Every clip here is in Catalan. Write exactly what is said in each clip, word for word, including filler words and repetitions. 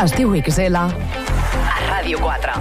Estiu X L a Ràdio quatre.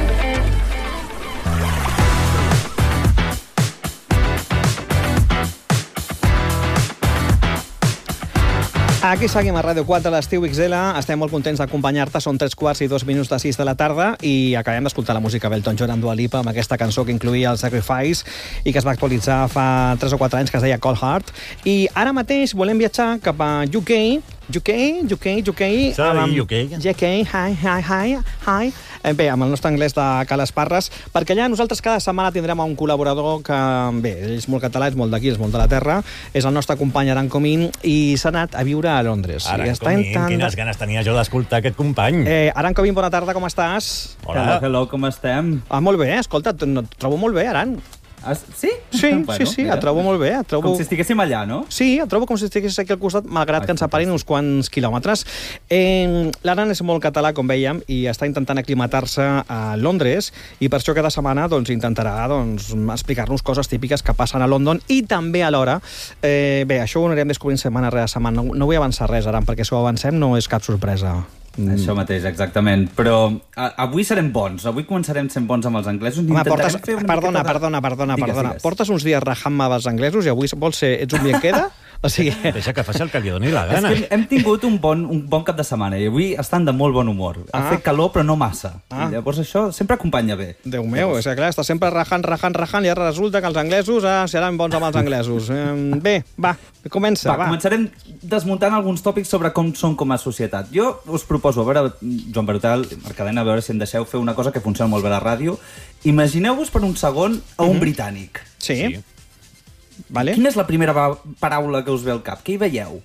Aquí seguim a Ràdio quatre, a l'Estiu X L. Estem molt contents d'acompanyar-te. Són tres quarts i dos minuts de sis de la tarda i acabem d'escoltar la música d'Elton John amb Dua Lipa, amb aquesta cançó que incluïa el Sacrifice i que es va actualitzar fa tres o quatre anys, que es deia Cold Heart. I ara mateix volem viatjar cap a U K, U K, U K, U K... Sorry, U K. U K, hi, hi, hi, hi. Bé, amb el nostre anglès de Cales Parres, perquè allà nosaltres cada setmana tindrem un col·laborador que, bé, ell és molt català, és molt d'aquí, és molt de la terra, és el nostre company Aran Comín i s'ha anat a viure a Londres. Aran Comín, tant... quines ganes tenia jo d'escoltar aquest company. Eh, Aran Comín, bona tarda, com estàs? Hola. Hello, hello, com estem? Ah, molt bé, escolta, et trobo molt bé, Aran. Ah, sí? Sí, bueno, sí, sí, mira. et trobo molt bé. Et trobo... Com si estiguéssim allà, no? Sí, et trobo com si estiguessis aquí al costat, malgrat Ai, que ens separin uns quants quilòmetres. Eh, L'Aran és molt català, com vèiem, i està intentant aclimatar-se a Londres, i per això cada setmana doncs, intentarà doncs, explicar-nos coses típiques que passen a London, i també alhora, eh, bé, això ho anirem descobrint setmana rere setmana. No, no vull avançar res, Aran, perquè si ho avancem no és cap sorpresa. Mm. Això mateix, exactament. Però a, avui serem bons. Avui començarem sent bons amb els anglesos. Home, portes... fer una Perdona, de... perdona, perdona, digues, perdona. digues. Portes uns dies rajant-me dels anglesos i avui vols ser... Ets un bien queda? O sigui... Deixa que faci el que li doni la gana. És que hem tingut un bon, un bon cap de setmana i avui estan de molt bon humor. Ha Ah. fet calor, però no massa. Ah. I llavors això sempre acompanya bé. Déu meu, és que clar, està sempre rajant, rajant, rajant, i ara resulta que els anglesos ah, seran bons amb els anglesos. Eh, bé, va, comença, Va, va. començarem desmuntant alguns tòpics sobre com són com a societat. Jo us proposo, a veure, Joan Barotel, Mercadena, a veure si em deixeu fer una cosa que funciona molt bé a la ràdio. Imagineu-vos per un segon a un Mhm. britànic. Sí, Sí. vale. Quina és la primera va- paraula que us ve al cap? Què hi veieu?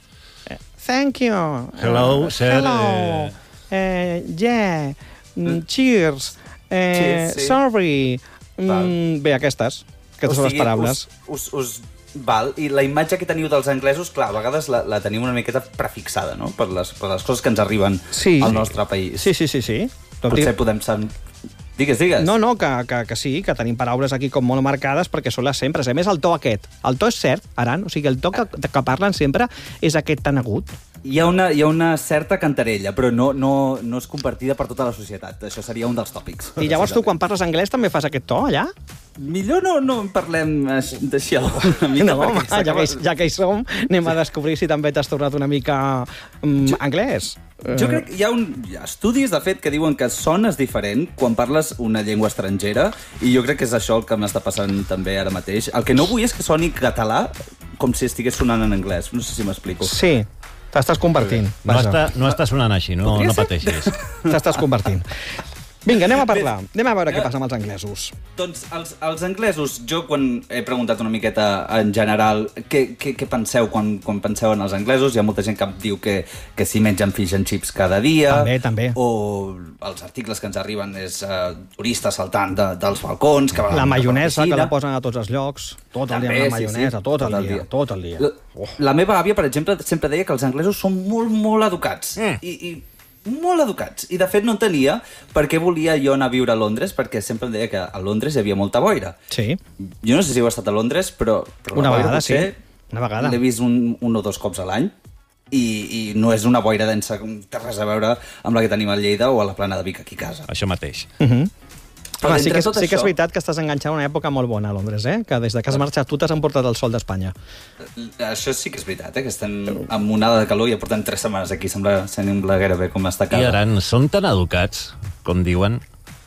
Thank you. Hello, Uh, sir, Hello. Eh, yeah. Mm, cheers. Eh, Cheers, sí. Sorry. Val. Mm, bé, aquestes. Aquestes són les paraules. Us, us, us, val, i la imatge que teniu dels anglesos, clar, a vegades la, la teniu una miqueta prefixada, no?, per les, per les coses que ens arriben Sí. al nostre país. Sí, sí, sí, sí. Tot Potser i- podem... Sen... Digues, digues. No, no, que, que, que sí, que tenim paraules aquí com molt marcades perquè són les sempre. A més, el to aquest. El to és cert, Aran, o sigui, el to que, que parlen sempre és aquest tan agut. Hi ha, una, hi ha una certa cantarella, però no, no, no és compartida per tota la societat. Això seria un dels tòpics. I llavors tu, quan parles anglès, també fas aquest to, allà? Millor no, no en parlem així- d'això. una mica, No, home, perquè ja que, s'acaba- hi- ja que hi som, anem a descobrir si també t'has tornat una mica mm, anglès. Jo crec que hi ha, un, hi ha estudis, de fet, que diuen que sones diferent quan parles una llengua estrangera, i jo crec que és això el que m'està passant també ara mateix. El que no vull és que soni català com si estigués sonant en anglès. No sé si m'explico. Sí, t'estàs convertint. No Vaja. està, no està sonant així, no, Podria no ser? pateixis. T'estàs convertint. Vinga, anem a parlar. Anem a veure què passa amb els anglesos. Doncs els, els anglesos, jo quan he preguntat una miqueta en general què, què, què penseu quan, quan penseu en els anglesos, hi ha molta gent que em diu que, que s'hi mengen fish and chips cada dia. També, també. O els articles que ens arriben és uh, turistes saltant de, dels balcons. Que van La a maionesa, que piscina. la posen a tots els llocs. Tot el dia També, amb la sí, maionesa, sí, tot el dia, tot el dia. La, la meva àvia, per exemple, sempre deia que els anglesos són molt, molt educats. Mm. I, i molt educats. I, de fet, no entenia per què volia jo anar a viure a Londres, perquè sempre em deia que a Londres hi havia molta boira. Sí, Jo no sé si heu estat a Londres, però... però Una la boira vegada, sí. potser Una vegada. L'he vist un, un o dos cops a l'any, i, i no és una boira densa, té res a veure amb la que tenim a Lleida o a la Plana de Vic, aquí a casa. Això mateix. Uh -huh. Però Home, sí, d'entre que, és- tot sí que és això- veritat que estàs enganxant a una època molt bona a Londres, eh? Que des de que has marxat tu t'has emportat el sol d'Espanya. Això sí que és veritat, eh? Que estem amb onada de calor i ja portem tres setmanes aquí, sembla, sembla gairebé com està I casa. Aran, són tan educats, com diuen?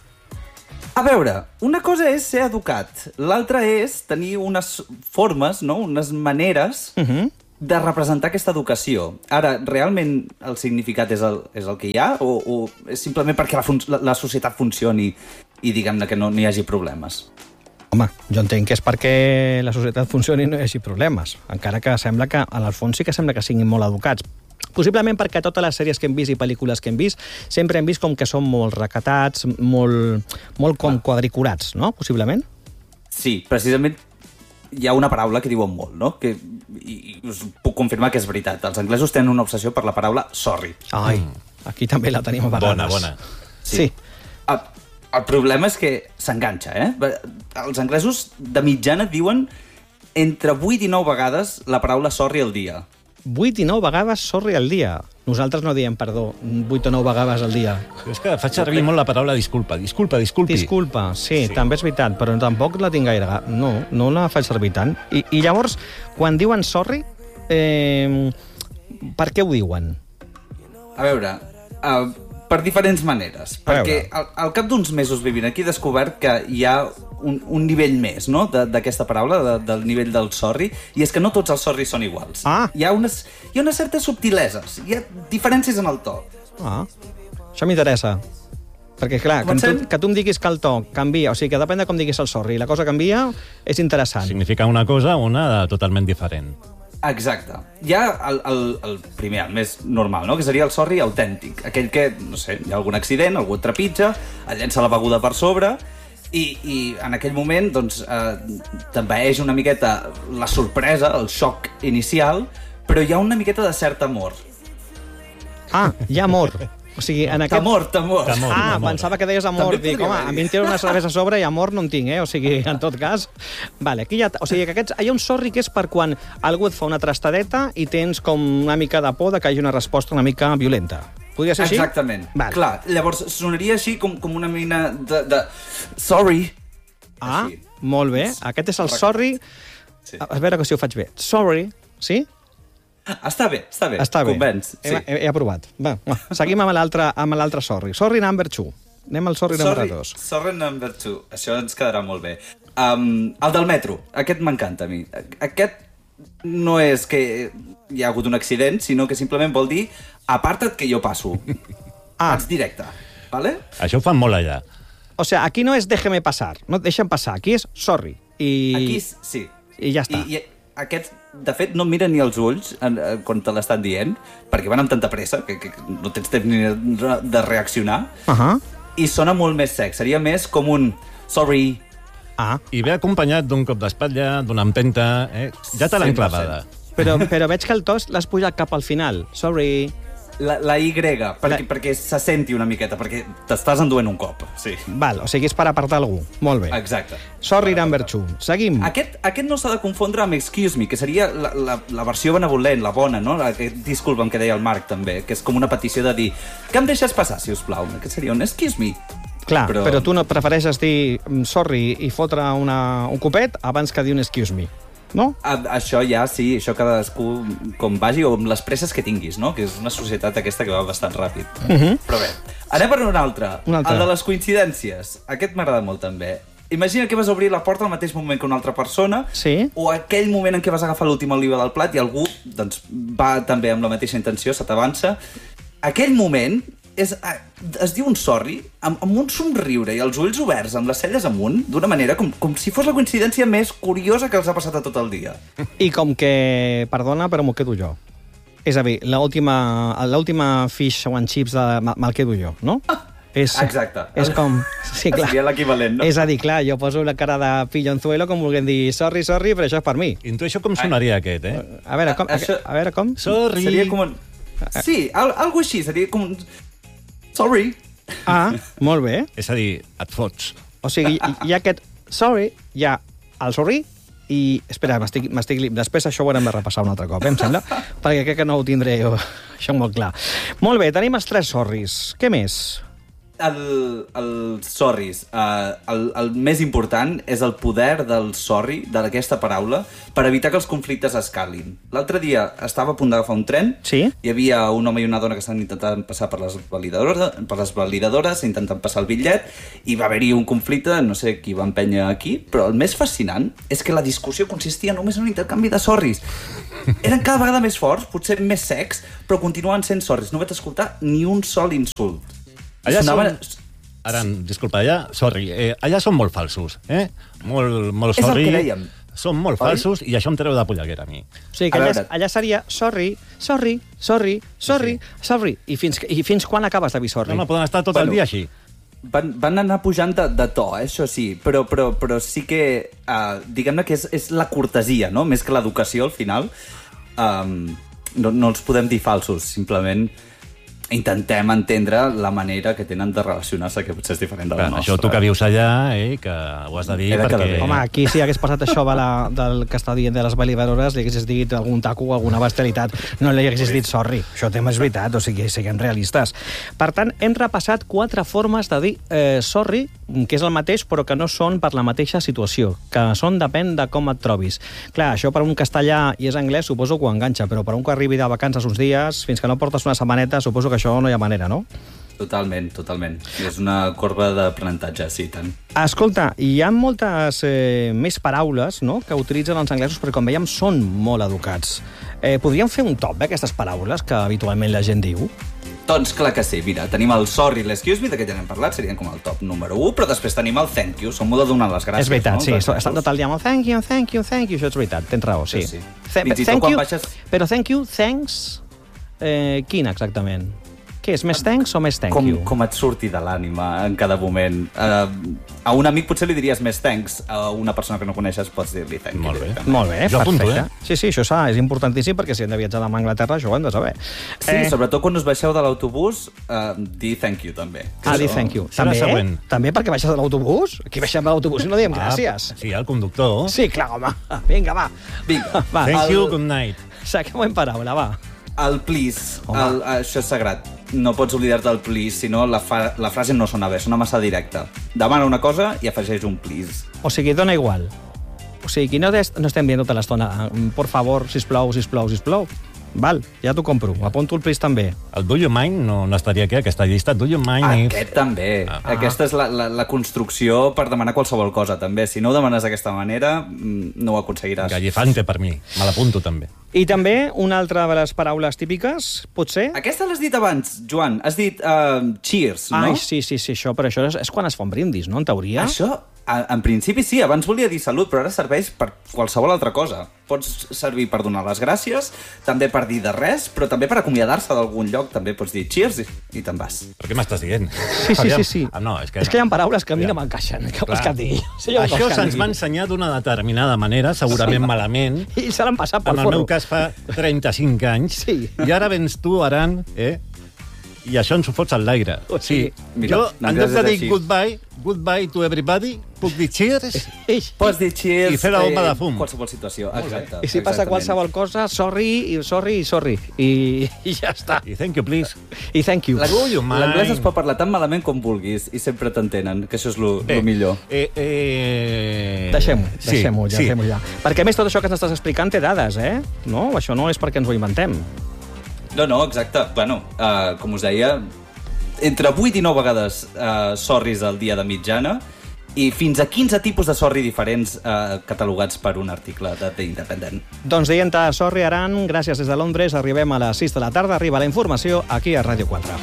A veure, una cosa és ser educat, l'altra és tenir unes formes, no?, unes maneres Uh -huh. de representar aquesta educació. Ara, realment el significat és el, és el que hi ha o, o és simplement perquè la, fun la, la societat funcioni i diguem-ne que no n'hi hagi problemes? Home, jo entenc que és perquè la societat funcioni i no hi hagi problemes. Encara que sembla que, en el fons, sí que sembla que siguin molt educats. Possiblement perquè totes les sèries que hem vist i pel·lícules que hem vist sempre hem vist com que són molt recatats, molt, molt com quadriculats, no? Possiblement? Sí, precisament hi ha una paraula que diuen molt, no? Que, i, i us puc confirmar que és veritat. Els anglesos tenen una obsessió per la paraula sorry. Ai, aquí també la tenim a vegades. Bona, bona. Sí. sí. El, el problema és que s'enganxa, eh? Els anglesos, de mitjana, diuen entre vuit i nou vegades la paraula sorry al dia. vuit i nou vegades sorry al dia. Nosaltres no diem perdó vuit o nou vegades al dia. És que faig servir molt la paraula disculpa. Disculpa, disculpi. Disculpa, sí, Sí. també és veritat, però tampoc la tinc gaire. No, no la faig servir tant. I, i llavors, quan diuen sorry, eh, per què ho diuen? A veure, uh, per diferents maneres. A Perquè al, al cap d'uns mesos vivint aquí he descobert que hi ha un, un nivell més, no?, de- d'aquesta paraula, de, del nivell del sorry, i és que no tots els sorris són iguals. Ah. Hi ha unes, hi ha unes certes subtileses, hi ha diferències en el to. Ah, això m'interessa. Perquè, clar, que tu, Comencem? que tu em diguis que el to canvia, o sigui, que depèn de com diguis el sorry, la cosa canvia, és interessant. Significa una cosa o una totalment diferent. Exacte. Hi ha el, el, el primer, el més normal, no?, que seria el sorry autèntic. Aquell que, no sé, hi ha algun accident, algú et trepitja, et llença la beguda per sobre, i, i en aquell moment, doncs, eh, t'envaeix una miqueta la sorpresa, el xoc inicial, però hi ha una miqueta de cert amor. Ah, hi ha amor. O sigui, en aquest... T'amor, t'amor. T'amor. Ah, amor. pensava que deies amor. També Dic, podria home, haver-hi. a mi em tira una cervesa a sobre i amor no en tinc, eh? O sigui, en tot cas... Vale, aquí hi ha... O sigui, que aquests... hi ha un sorry que és per quan algú et fa una trastadeta i tens com una mica de por de que hi hagi una resposta una mica violenta. Podria ser així? Exactament. Vale. Clar, llavors sonaria així com, com una mena de... de... Sorry. Ah, Així. molt bé. Aquest és el sorry... Sí. A veure que si ho faig bé. Sorry, sí? Està bé, està bé. Està bé. Convenç. He, Sí. he, he aprovat. Va, va. Seguim amb l'altre amb l'altre sorry. Sorry number two. Anem al sorry, Sorry, number dos. sorry number two. Això ens quedarà molt bé. Um, el del metro. Aquest m'encanta a mi. Aquest no és que hi ha hagut un accident, sinó que simplement vol dir aparta't que jo passo. Ah. Ets directe. Vale? Això ho fan molt allà. O sea, aquí no és déjeme pasar, no deixa'm passar. Aquí és sorry. I, Aquí s- sí. I ja està. I, i aquests, de fet, no miren ni els ulls en, en, quan te l'estan dient, perquè van amb tanta pressa que, que no tens temps ni de, de reaccionar, Uh -huh. i sona molt més sec. Seria més com un sorry. Ah, I ve acompanyat d'un cop d'espatlla, d'una empenta... Eh? Ja te l'han cent per clavada. cent. però, però veig que el tos l'has pujat cap al final. Sorry. La, la Y, perquè, La- perquè se senti una miqueta, perquè t'estàs enduent un cop. Sí. Val, o sigui, és per apartar algú. Molt bé. Exacte. Sorry number two. Seguim. Aquest, aquest no s'ha de confondre amb excuse me, que seria la, la, la versió benevolent, la bona, no? La que, disculpa'm, que deia el Marc, també, que és com una petició de dir que em deixes passar, si us plau. Aquest seria un excuse me. Clar, però... però- però tu no prefereixes dir mm, sorry i fotre una, un copet abans que dir un excuse me, no? A, això ja, sí, això cadascú com vagi o amb les presses que tinguis, no? Que és una societat aquesta que va bastant ràpid. Uh -huh. Però bé, anem per un altre. Un altre. El de les coincidències. Aquest m'agrada molt, també. Imagina que vas obrir la porta al mateix moment que una altra persona, Sí. o aquell moment en què vas agafar l'última oliva del plat i algú doncs, va també amb la mateixa intenció, se t'avança. Aquell moment és, es diu un sorry amb, amb un somriure i els ulls oberts, amb les celles amunt, d'una manera com, com si fos la coincidència més curiosa que els ha passat a tot el dia. I com que, perdona, però m'ho quedo jo. És a dir, l'última l'última fish and chips de, me'l quedo jo, no? És, Exacte. És com... Sí, clar. Seria l'equivalent, no? És a dir, clar, jo poso la cara de pillonzuelo com volguem dir sorry, sorry, però això és per mi. Intueixo com sonaria aquest, eh? A veure, com, a, Això- a veure com? Sorry. Seria com un... Sí, al, algo així, seria com un... Sorry. Ah, molt bé. És a dir, et fots. O sigui, hi, hi ha aquest sorry, hi ha el sorry i... Espera, m'estic... m'estic li- Després això ho haurem de repassar un altre cop, eh, em sembla, perquè crec que no ho tindré jo, això molt clar. Molt bé, tenim els tres sorris. Què més? El, el sorris, uh, el, el més important és el poder del sorry, d'aquesta paraula, per evitar que els conflictes escalin. L'altre dia estava a punt d'agafar un tren, Sí? hi havia un home i una dona que estan intentant passar per les validadores, per les validadores intentant passar el bitllet, i va haver-hi un conflicte, no sé qui va empènyer aquí, però el més fascinant és que la discussió consistia només en un intercanvi de sorris. Eren cada vegada més forts, potser més secs, però continuaven sent sorris. No vaig escoltar ni un sol insult. Allà Sonaven- són... Aran, disculpa, allà, sorry, eh, allà són molt falsos, eh? Molt, molt És el sorry. que dèiem. Són molt Oi? falsos i això em treu de polleguera a mi. O sigui, que A allà, veure. allà seria sorry, sorry, sorry, sorry, sorry. I fins, que- I fins quan acabes de dir sorry? No, no poden estar tot Bueno. el dia així. Van, van anar pujant de, de to, eh, això sí, però, però, però sí que, uh, diguem-ne que és, és la cortesia, no? Més que l'educació, al final. Um, no, no els podem dir falsos, simplement... intentem entendre la manera que tenen de relacionar-se, que potser és diferent de la Clar, nostra. això tu que vius allà, eh, que ho has de dir He de quedar perquè... bé. Home, aquí si hagués passat això de la, del que està dient de les beliverores, li haguessis dit algun taco o alguna bestialitat. No li haguessis dit sorry. Això tema és veritat, o sigui, siguem realistes. Per tant, hem repassat quatre formes de dir eh, sorry, que és el mateix, però que no són per la mateixa situació, que són depèn de com et trobis. Clar, això per un castellà i és anglès suposo que ho enganxa, però per un que arribi de vacances uns dies, fins que no portes una setmaneta, suposo que això no hi ha manera, no? Totalment, totalment. És una corba d'aprenentatge, sí, tant. Escolta, hi ha moltes eh, més paraules, no?, que utilitzen els anglesos, perquè com veiem són molt educats. Eh, podríem fer un top d'aquestes paraules que habitualment la gent diu? Doncs clar que sí, mira, tenim el sorry i l'excuse me, d'aquest ja n'hem parlat, serien com el top número u, però després tenim el thank you, som molt de donar les gràcies. És veritat, no? sí, Els estan tot el dia amb el thank you, thank you, thank you, això és veritat, tens raó, sí. Sí, sí. Th- Fins i tot thank quan you, baixes- Però thank you, thanks, eh, quin exactament? Què és, més thanks o més thank Com, you? com et surti de l'ànima en cada moment. Uh, a un amic potser li diries més thanks, a una persona que no coneixes pots dir-li thank you. Molt bé. directament. Molt bé, Jo apunto, perfecte. eh? Sí, sí, això s'ha- és importantíssim perquè si hem de viatjar demà a Anglaterra això ho hem de saber. Sí, eh... sobretot quan us baixeu de l'autobús, uh, dir thank you també. Ah, dir Això- thank you. serà També? següent. També perquè baixes de l'autobús? Aquí baixem de l'autobús i no diem Ah, gràcies. Sí, el conductor. Sí, clar, home. Vinga, va. Vinga. Va, Thank el- you, good night. saquem en paraula, va. El please, Home. el, això és sagrat. No pots oblidar-te del please, si no la, fa, la frase no sona bé, sona massa directa. Demana una cosa i afegeix un please. O sigui, dona igual. O sigui, aquí no, des, no estem dient tota l'estona, por favor, sisplau, sisplau, sisplau. Val, ja t'ho compro. Apunto el please també. El do you mind no, no estaria aquí, aquesta llista. Do you mind if... Aquest també. Ah. Aquesta és la, la, la construcció per demanar qualsevol cosa, també. Si no ho demanes d'aquesta manera, mm, no ho aconseguiràs. Gallifante per mi. Me l'apunto també. I també una altra de les paraules típiques, potser? Aquesta l'has dit abans, Joan. Has dit uh, cheers, no? Ai, sí, sí, sí, això, però això és, és quan es fa un brindis, no?, en teoria. Això, a- en principi sí, abans volia dir salut, però ara serveix per qualsevol altra cosa. Pots servir per donar les gràcies, també per dir de res, però també per acomiadar-se d'algun lloc, també pots dir cheers i, i te'n vas. Però què m'estàs dient? Sí, sí, Aviam. sí, sí. Ah, no, és que... És que hi ha paraules que a mi Aviam. no m'encaixen. Què vols Clar. que et digui? Sí, jo Això vols que et se'ns digui. va ensenyar d'una determinada manera, segurament malament. I se l'han passat pel En el forro. meu cas fa trenta-cinc anys. Sí. I ara vens tu, Aran, eh? I això ens ho fots al l'aire. O sigui, mira, jo, en l'anglès lloc de és dir així. goodbye, goodbye to everybody, puc dir cheers Pots dir cheers... I fer la bomba de fum. Qualsevol situació, exacte. I si passa exactament. qualsevol cosa, sorry, i sorry, i sorry. I, i ja està. i thank you, please. I thank you. La- Do you mind? L'anglès es pot parlar tan malament com vulguis i sempre t'entenen, que això és lo, lo millor. Eh, eh... Deixem-ho, Sí, deixem-ho ja, sí. deixem-ho ja. Perquè a més tot això que ens estàs explicant té dades, eh? No? Això no és perquè ens ho inventem. No, no, exacte. Bueno, uh, com us deia, entre vuit i nou vegades uh, sorris al dia de mitjana i fins a quinze tipus de sorri diferents uh, catalogats per un article de The Independent. Doncs dient-te sorry, Aran, gràcies des de Londres, arribem a les sis de la tarda, arriba la informació aquí a Ràdio quatre.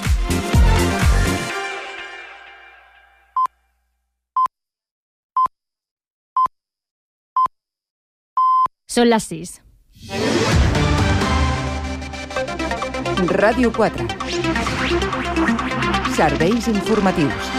Són les sis. Ràdio quatre. Serveis informatius.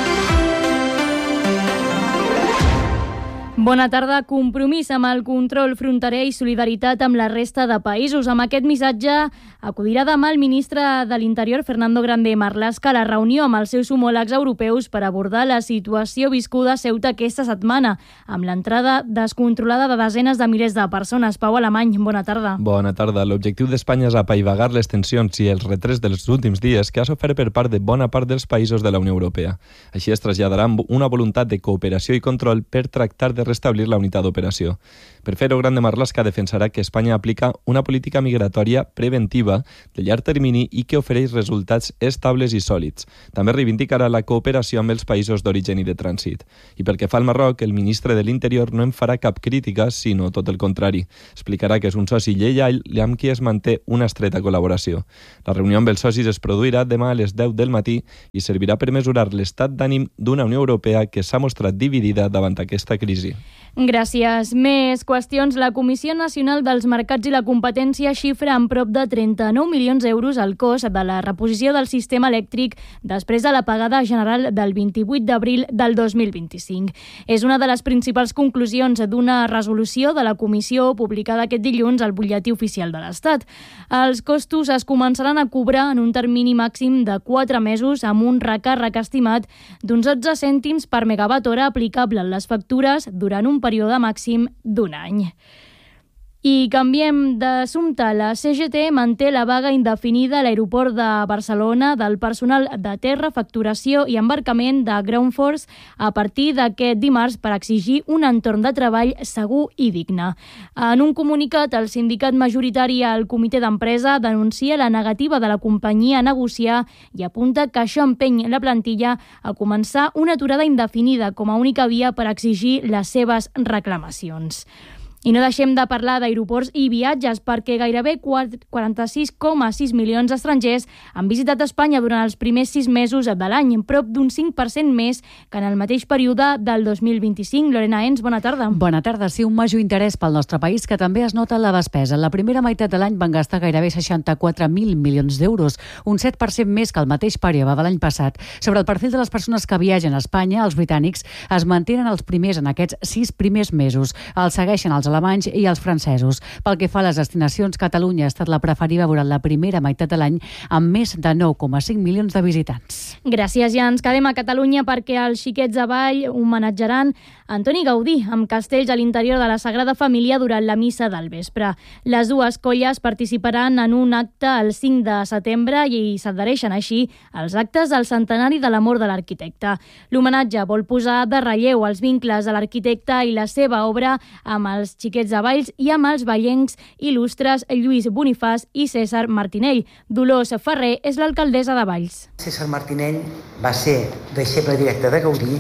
Bona tarda. Compromís amb el control fronterer i solidaritat amb la resta de països. Amb aquest missatge acudirà demà el ministre de l'Interior, Fernando Grande Marlaska, a la reunió amb els seus homòlegs europeus per abordar la situació viscuda a Ceuta aquesta setmana, amb l'entrada descontrolada de desenes de milers de persones. Pau Alemany, bona tarda. Bona tarda. L'objectiu d'Espanya és apaivagar les tensions i els retrets dels últims dies que ha sofert per part de bona part dels països de la Unió Europea. Així es traslladarà una voluntat de cooperació i control per tractar de restablir la unitat d'operació. Per fer-ho, Grande Marlaska defensarà que Espanya aplica una política migratòria preventiva de llarg termini i que ofereix resultats estables i sòlids. També reivindicarà la cooperació amb els països d'origen i de trànsit. I pel que fa al Marroc, el ministre de l'Interior no en farà cap crítica, sinó tot el contrari. Explicarà que és un soci lleial i amb qui es manté una estreta col·laboració. La reunió amb els socis es produirà demà a les deu del matí i servirà per mesurar l'estat d'ànim d'una Unió Europea que s'ha mostrat dividida davant aquesta crisi. Gràcies. Més qüestions. La Comissió Nacional dels Mercats i la Competència xifra en prop de trenta-nou milions d'euros el cost de la reposició del sistema elèctric després de l'apagada general del vint-i-vuit d'abril del dos mil vint-i-cinc. És una de les principals conclusions d'una resolució de la Comissió publicada aquest dilluns al Butlletí Oficial de l'Estat. Els costos es començaran a cobrar en un termini màxim de quatre mesos amb un recàrrec estimat d'uns dotze cèntims per megawatt hora aplicable en les factures durant un període màxim d'un any. I canviem d'assumpte. La C G T manté la vaga indefinida a l'aeroport de Barcelona del personal de terra, facturació i embarcament de Ground Force a partir d'aquest dimarts per exigir un entorn de treball segur i digne. En un comunicat, el sindicat majoritari al comitè d'empresa denuncia la negativa de la companyia a negociar i apunta que això empeny la plantilla a començar una aturada indefinida com a única via per exigir les seves reclamacions. I no deixem de parlar d'aeroports i viatges perquè gairebé quaranta-sis coma sis milions d'estrangers han visitat Espanya durant els primers sis mesos de l'any, prop d'un cinc per cent més que en el mateix període del dos mil vint-i-cinc. Lorena Ens, bona tarda. Bona tarda. Sí, un major interès pel nostre país que també es nota en la despesa. En la primera meitat de l'any van gastar gairebé seixanta-quatre mil milions d'euros, un set per cent més que el mateix període de l'any passat. Sobre el perfil de les persones que viatgen a Espanya, els britànics es mantenen els primers en aquests sis primers mesos. Els segueixen els alemanys i els francesos. Pel que fa a les destinacions, Catalunya ha estat la preferida durant la primera meitat de l'any amb més de nou coma cinc milions de visitants. Gràcies, ja ens quedem a Catalunya perquè els Xiquets de Vall homenatjaran Antoni Gaudí amb castells a l'interior de la Sagrada Família durant la missa del vespre. Les dues colles participaran en un acte el cinc de setembre i s'adhereixen així als actes del centenari de la mort de l'arquitecte. L'homenatge vol posar de relleu els vincles de l'arquitecte i la seva obra amb els Xiquets de Valls i amb els vallencs il·lustres Lluís Bonifàs i César Martinell. Dolors Ferrer és l'alcaldessa de Valls. César Martinell va ser deixeble directe de Gaudí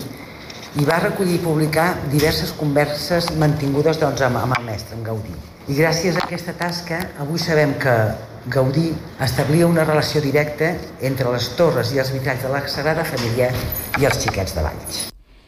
i va recollir i publicar diverses converses mantingudes doncs, amb, amb el mestre, amb Gaudí. I gràcies a aquesta tasca, avui sabem que Gaudí establia una relació directa entre les torres i els vitralls de la Sagrada Família i els Xiquets de Valls.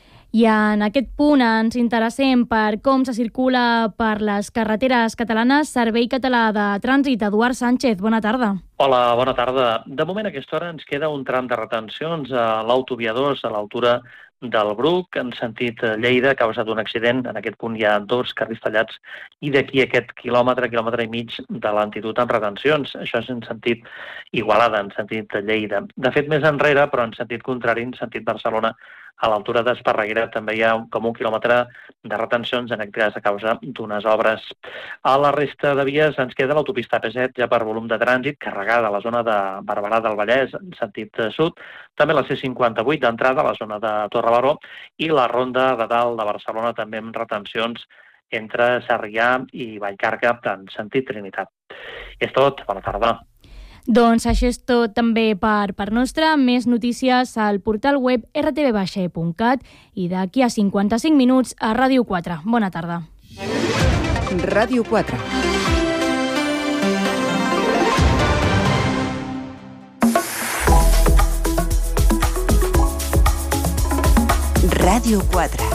I en aquest punt ens interessem per com se circula per les carreteres catalanes. Servei Català de Trànsit, Eduard Sánchez, bona tarda. Hola, bona tarda. De moment a aquesta hora ens queda un tram de retencions a l'autovia dos, a l'altura del Bruc, en sentit Lleida, ha causat un accident. En aquest punt hi ha dos carrils tallats i d'aquí aquest quilòmetre, quilòmetre i mig de lentitud amb retencions. Això és en sentit Igualada, en sentit Lleida. De fet, més enrere, però en sentit contrari, en sentit Barcelona, a l'altura d'Esparreguera també hi ha com un quilòmetre de retencions, en aquest cas a causa d'unes obres. A la resta de vies ens queda l'autopista A P set, ja per volum de trànsit, carregada a la zona de Barberà del Vallès, en sentit sud, també la C cinquanta-vuit d'entrada a la zona de Torre Baró i la ronda de dalt de Barcelona també amb retencions entre Sarrià i Vallcarca, en sentit Trinitat. És tot, bona tarda. Doncs això és tot també per part nostra. Més notícies al portal web r t v baixa e punt cat i d'aquí a cinquanta-cinc minuts a Ràdio quatre. Bona tarda. Ràdio quatre. Ràdio quatre.